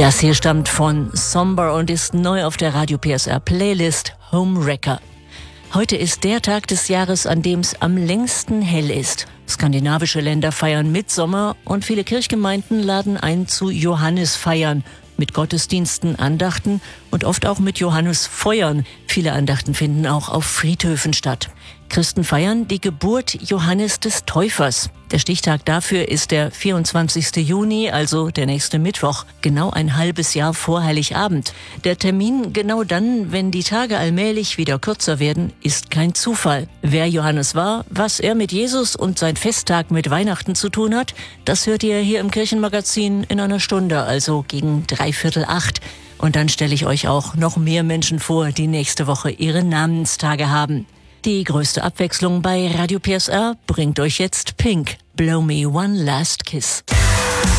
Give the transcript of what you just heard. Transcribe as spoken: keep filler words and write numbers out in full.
Das hier stammt von Somber und ist neu auf der Radio P S R Playlist Homewrecker. Heute ist der Tag des Jahres, an dem es am längsten hell ist. Skandinavische Länder feiern Mittsommer und viele Kirchgemeinden laden ein zu Johannisfeiern mit Gottesdiensten, Andachten und oft auch mit Johannisfeuern. Viele Andachten finden auch auf Friedhöfen statt. Christen feiern die Geburt Johannes des Täufers. Der Stichtag dafür ist der vierundzwanzigsten Juni, also der nächste Mittwoch, genau ein halbes Jahr vor Heiligabend. Der Termin genau dann, wenn die Tage allmählich wieder kürzer werden, ist kein Zufall. Wer Johannes war, was er mit Jesus und sein Festtag mit Weihnachten zu tun hat, das hört ihr hier im Kirchenmagazin in einer Stunde, also gegen dreiviertel acht. Und dann stelle ich euch auch noch mehr Menschen vor, die nächste Woche ihre Namenstage haben. Die größte Abwechslung bei Radio P S R bringt euch jetzt Pink, Blow Me One Last Kiss.